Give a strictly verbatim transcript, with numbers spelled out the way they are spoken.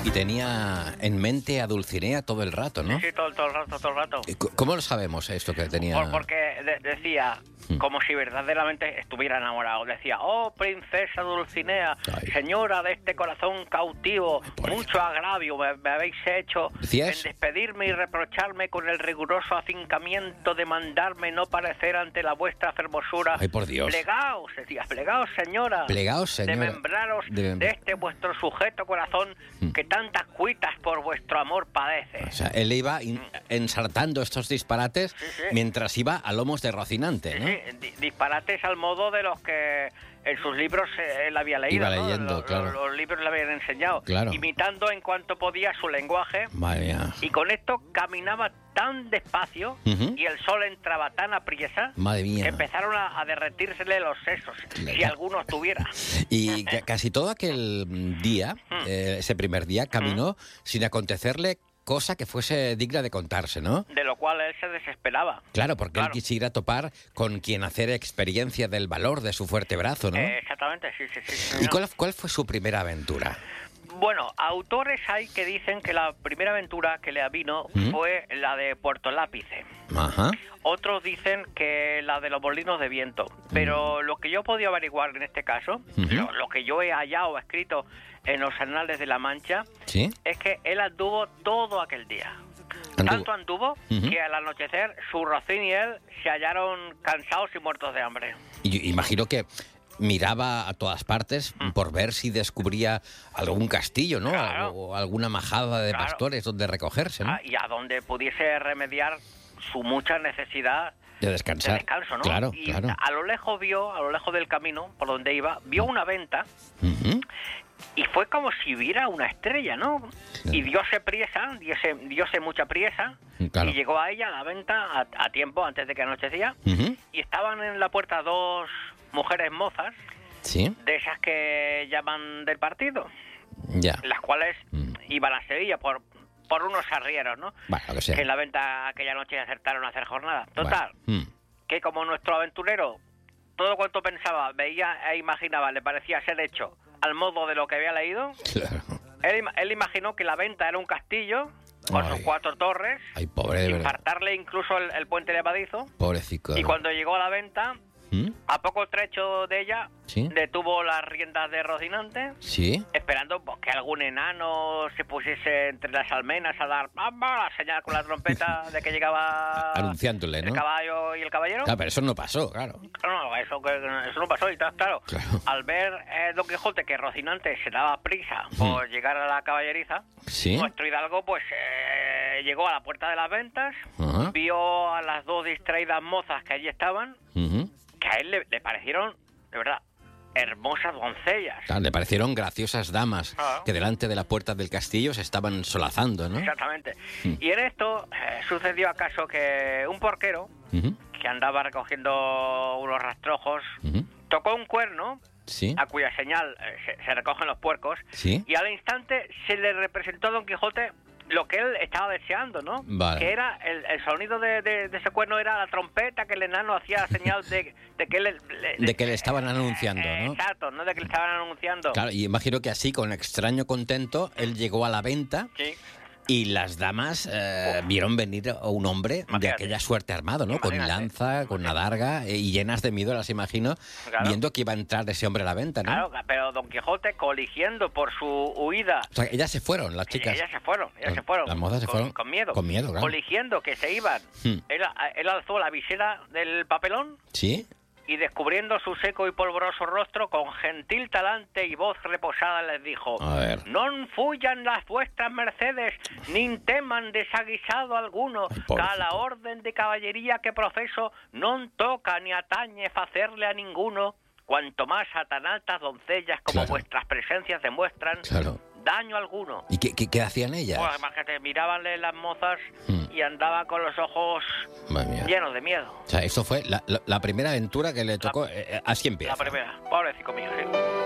Y tenía en mente a Dulcinea todo el rato, ¿no? Sí, sí, todo, todo el rato, todo el rato. ¿Cómo lo sabemos esto que tenía? Por, porque de, decía, como si verdaderamente estuviera enamorado. Decía, oh, princesa Dulcinea, Ay. señora de este corazón cautivo, Por mucho agravio me, me habéis hecho ¿Decías? en despedirme y reprocharme con el riguroso afincamiento de mandarme no parecer ante la vuestra fermosura. Ay, por Dios. Plegaos, decía, plegaos, señora. Plegaos, señora. De membraros De de, mem- este vuestro sujeto corazón que tantas cuitas por vuestro amor padece. O sea, él iba in- ensartando estos disparates Sí, sí. mientras iba a lomos de Rocinante, ¿no? Sí, di- disparates al modo de los que en sus libros eh, él había leído, Iba ¿no? leyendo, Los- claro. Los, los libros le habían enseñado, Claro. imitando en cuanto podía su lenguaje, Madre mía. y con esto caminaba tan despacio Ujú. y el sol entraba tan apriesa Madre mía. que empezaron a, a derretírsele los sesos, Claro. si alguno tuviera. Y ca- casi todo aquel día, eh, ese primer día, caminó sin acontecerle cosa que fuese digna de contarse, ¿no? De lo cual él se desesperaba. Claro, porque Claro. él quisiera topar con quien hacer experiencia del valor de su fuerte brazo, ¿no? Eh, exactamente, sí, sí, sí. ¿Y señor. cuál, cuál fue su primera aventura? Bueno, autores hay que dicen que la primera aventura que le avino ¿Mm? fue la de Puerto Lápice. Ajá. Otros dicen que la de los molinos de viento. Pero lo que yo he podido averiguar en este caso, Ujú. lo, lo que yo he hallado escrito en los anales de la Mancha, ¿Sí? es que él anduvo todo aquel día. Anduvo. Tanto anduvo Ujú. que al anochecer su rocín y él se hallaron cansados y muertos de hambre. Y yo imagino que miraba a todas partes por ver si descubría algún castillo, ¿no? Claro. O, o alguna majada de Claro. pastores donde recogerse, ¿no? Ah, y a donde pudiese remediar su mucha necesidad De de descansar. descanso, ¿no? Claro, y claro. a lo lejos vio, a lo lejos del camino por donde iba, vio una venta Ujú. y fue como si viera una estrella, ¿no? Claro. Y diose priesa, diose, diose mucha priesa, Claro. y llegó a ella, a la venta, a, a tiempo, antes de que anochecía, Ujú. y estaban en la puerta dos mujeres mozas, Sí, de esas que llaman del partido, ya. las cuales Mm. iban a Sevilla por, por unos arrieros, ¿no? Bueno, lo que sea. Que en la venta aquella noche acertaron a hacer jornada. Total, Bueno, mm. que como nuestro aventurero, todo cuanto pensaba, veía e imaginaba, le parecía ser hecho al modo de lo que había leído, Claro. él, ima- él imaginó que la venta era un castillo con Ay. sus cuatro torres, Ay, pobre de verdad. infartarle incluso el, el puente levadizo, Pobrecito. y cuando llegó a la venta, ¿Mm? a poco trecho de ella, Sí. detuvo las riendas de Rocinante, Sí. esperando pues, que algún enano se pusiese entre las almenas a dar ¡bamba! La señal con la trompeta de que llegaba Anunciándole, ¿no? el caballo y el caballero. Claro, pero eso no pasó, claro. No, eso, que- eso no pasó y tal, claro. Claro. Al ver eh, Don Quijote que Rocinante se daba prisa por llegar a la caballeriza, Sí. nuestro hidalgo pues eh, llegó a la puerta de las ventas, Ajá. vio a las dos distraídas mozas que allí estaban, Ujú. que a él le, le parecieron, de verdad, hermosas doncellas. Claro, le parecieron graciosas damas Ah. que delante de la puerta del castillo se estaban solazando, ¿no? Exactamente. Mm. Y en esto eh, sucedió acaso que un porquero Ujú. que andaba recogiendo unos rastrojos Ujú. tocó un cuerno Sí. a cuya señal eh, se, se recogen los puercos, Sí. y al instante se le representó a Don Quijote lo que él estaba deseando, ¿no? Vale. Que era, el, el sonido de, de- de ese cuerno era la trompeta que el enano hacía señal de, de que le, le- De que le estaban anunciando, Eh, ¿no? Exacto, no de que le estaban anunciando. Claro, y imagino que así, con extraño contento, él llegó a la venta Sí. y las damas eh, vieron venir a un hombre de Imagínate. aquella suerte armado, ¿no? Con Imagínate. lanza, con una darga eh, y llenas de miedo, las imagino, Claro. viendo que iba a entrar ese hombre a la venta, ¿no? Claro, pero Don Quijote, coligiendo por su huida, O sea, ellas se fueron, las chicas. ellas se fueron, ellas Las- se fueron. las mozas se con, fueron con miedo. con miedo, claro. Coligiendo que se iban. Hmm. Él, él alzó la visera del papelón ¿Sí? y descubriendo su seco y polvoroso rostro, con gentil talante y voz reposada les dijo: A ver. non fuyan las vuestras mercedes, nin teman desaguisado alguno, Ay, que pobrecito. a la orden de caballería que profeso non toca ni atañe facerle a ninguno, cuanto más a tan altas doncellas como Claro. vuestras presencias demuestran, Claro. daño alguno. ¿Y qué, qué- qué hacían ellas? Pues imagínate, mirabanle las mozas Hmm. y andaba con los ojos Madre mía. llenos de miedo. O sea, eso fue la, la- la primera aventura que le tocó. eh, eh, así empieza. La primera, pobrecito mío, sí.